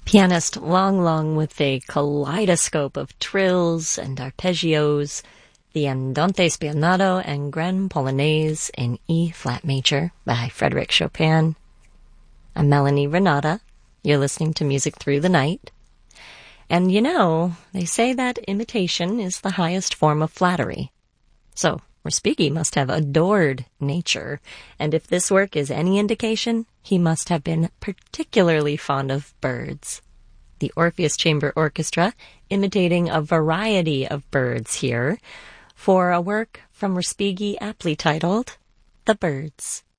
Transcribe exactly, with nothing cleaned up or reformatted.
Pianist Lang Lang with a kaleidoscope of trills and arpeggios, the Andante Spianato and Grand Polonaise in E-flat major by Frédéric Chopin. I'm Melanie Renata. You're listening to Music Through the Night. And you know, they say that imitation is the highest form of flattery. So, Respighi must have adored nature, and if this work is any indication, he must have been particularly fond of birds. The Orpheus Chamber Orchestra imitating a variety of birds here for a work from Respighi aptly titled The Birds.